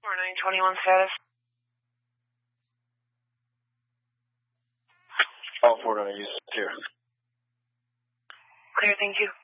4921 status. All 4 going to use 0. Clear, thank you.